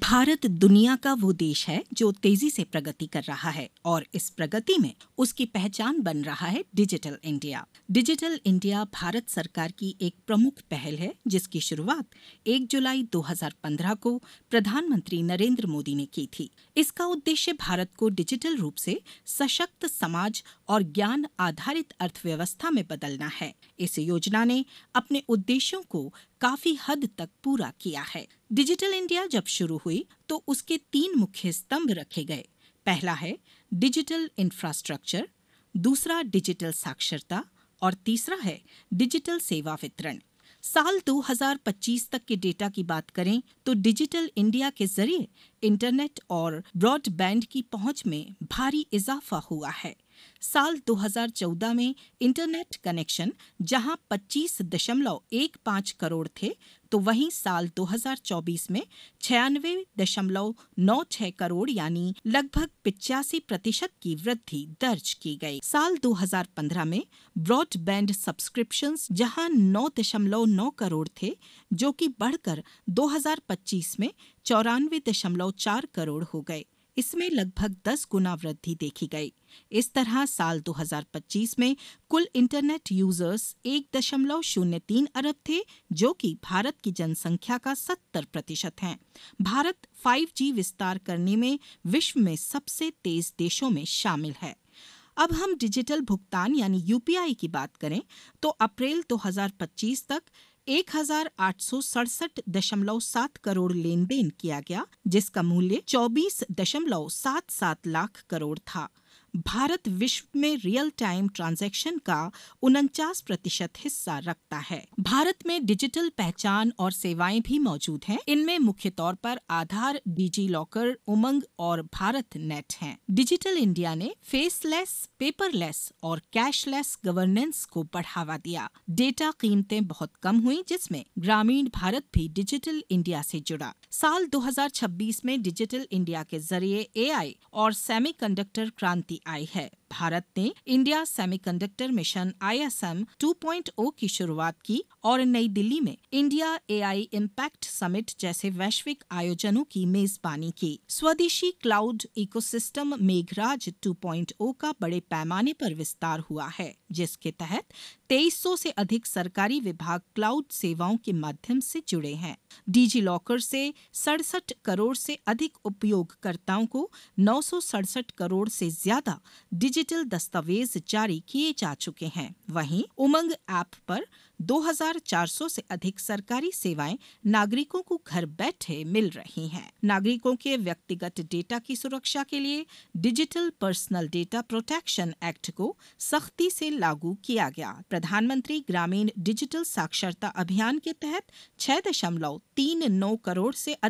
भारत दुनिया का वो देश है जो तेजी से प्रगति कर रहा है और इस प्रगति में उसकी पहचान बन रहा है digital India. Digital India Bharat सरकार की एक प्रमुख पहल है जिसकी शुरुआत 1 जुलाई 2015 को प्रधानमंत्री नरेंद्र मोदी ने की थी। इसका उद्देश्य भारत को डिजिटल रूप से सशक्त समाज और ज्ञान आधारित अर्थव्यवस्था में बदलना है। इस योजना ने अपने उद्देश्यों को काफी हद तक पूरा किया है। डिजिटल इंडिया जब शुरू हुई तो उसके 3 मुख्य स्तंभ रखे गए। पहला है डिजिटल इंफ्रास्ट्रक्चर, दूसरा डिजिटल साक्षरता और तीसरा है डिजिटल सेवा वितरण। साल 2025 तक के डेटा की बात करें तो डिजिटल इंडिया के जरिए इंटरनेट और ब्रॉडबैंड की पहुंच में भारी इजाफा हुआ है। साल 2014 में इंटरनेट कनेक्शन जहां 25.15 करोड़ थे तो वहीं साल 2024 में 96.96 करोड़ यानी लगभग 85% की वृद्धि दर्ज की गई। साल 2015 में ब्रॉडबैंड सब्सक्रिप्शंस जहां 9.9 करोड़ थे जो कि बढ़कर 2025 में 94.4 करोड़ हो गए। इसमें लगभग 10 गुना वृद्धि देखी गई। इस तरह साल 2025 में कुल इंटरनेट यूजर्स 1.03 अरब थे जो कि भारत की जनसंख्या का 70% हैं। भारत 5G विस्तार करने में विश्व में सबसे तेज देशों में शामिल है। अब हम डिजिटल भुगतान यानी यूपीआई की बात करें तो अप्रैल 2025 तक 1867.7 करोड़ लेन देन किया गया जिसका मूल्य 24.77 लाख करोड़ था। भारत विश्व में रियल टाइम ट्रांजैक्शन का 49% हिस्सा रखता है। भारत में डिजिटल पहचान और सेवाएं भी मौजूद हैं। इनमें मुख्य तौर पर आधार, डिजी लॉकर, उमंग और भारत नेट हैं। डिजिटल इंडिया ने फेसलेस, पेपरलेस और कैशलेस गवर्नेंस को बढ़ावा दिया। डेटा कीमतें बहुत कम हुई जिसमें ग्रामीण भारत भी डिजिटल इंडिया से जुड़ा। साल 2026 में डिजिटल इंडिया के जरिए एआई और सेमीकंडक्टर क्रांति आई है। भारत ने इंडिया सेमीकंडक्टर मिशन ISM 2.0 की शुरुआत की और नई दिल्ली में इंडिया एआई इम्पैक्ट समिट जैसे वैश्विक आयोजनों की मेजबानी की। स्वदेशी क्लाउड इकोसिस्टम मेघराज 2.0 का बड़े पैमाने पर विस्तार हुआ है जिसके तहत 2300 से अधिक सरकारी विभाग क्लाउड सेवाओं के माध्यम से जुड़े हैं। डिजी लॉकर से 67 करोड़ से अधिक उपयोगकर्ताओं को 967 करोड़ से ज्यादा डिजिटल दस्तावेज जारी किए जा चुके हैं। वहीं उमंग ऐप पर 2400 से अधिक सरकारी सेवाएं नागरिकों को घर बैठे मिल रही हैं। नागरिकों के व्यक्तिगत डेटा की सुरक्षा के लिए digital personal data protection act को सख्ती से लागू किया गया। प्रधानमंत्री ग्रामीण डिजिटल साक्षरता अभियान के तहत 6.39 करोड़ से